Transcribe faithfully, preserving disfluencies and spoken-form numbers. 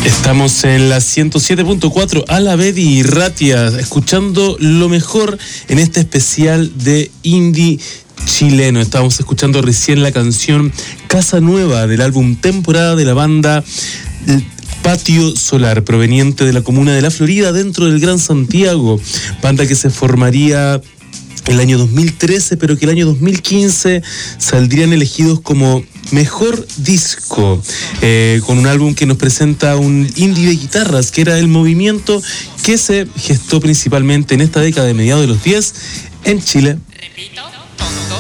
Estamos en la ciento siete punto cuatro Alavedi y Ratia, escuchando lo mejor en este especial de indie chileno. Estábamos escuchando recién la canción Casa Nueva del álbum Temporada de la banda Patio Solar, proveniente de la comuna de La Florida, dentro del Gran Santiago, banda que se formaría el año dos mil trece, pero que el año dos mil quince saldrían elegidos como mejor disco, eh, con un álbum que nos presenta un indie de guitarras, que era el movimiento que se gestó principalmente en esta década de mediados de los diez en Chile. Repito.